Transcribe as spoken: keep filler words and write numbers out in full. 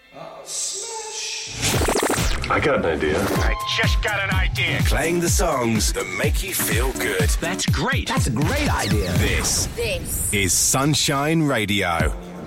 I got an idea. I just got an idea. Playing the songs that make you feel good. That's great. That's a great idea. This, This is Sunshine Radio.